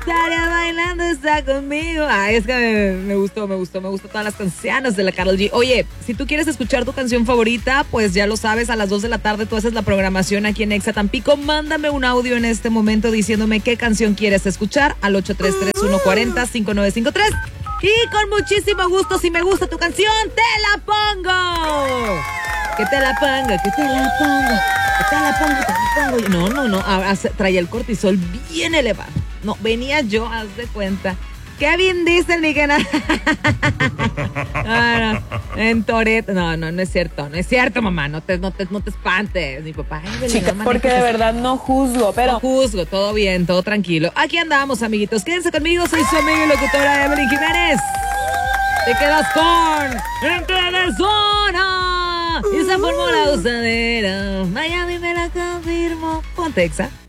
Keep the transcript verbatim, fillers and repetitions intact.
estaría bailando, está conmigo. Ay, es que me, me gustó, me gustó, me gustó todas las canciones de la Karol G. Oye, si tú quieres escuchar tu canción favorita, pues ya lo sabes, a las dos de la tarde tú haces la programación aquí en Exa Tampico. Mándame un audio en este momento diciéndome qué canción quieres escuchar al ocho tres tres, uno cuatro cero, cinco nueve cinco tres. Y con muchísimo gusto, si me gusta tu canción, te la pongo. Que te la pongo, que te la pongo, que te la pongo, te la pongo. No, no, no, ah, traía el cortisol bien elevado. No, venía yo, haz de cuenta. Qué bien dice el Miguel. No, no, en Toret. No, no, no es cierto, no es cierto, mamá. No te, no te, no te espantes. Mi papá. Ay, chica, no porque de así. verdad no juzgo, pero. No juzgo, todo bien, todo tranquilo. Aquí andamos, amiguitos. Quédense conmigo, soy su amiga y locutora Evelyn Jiménez. Te quedas con Entre de Zona. Y se formó la usadera. Miami me la confirmó. Ponte Exa.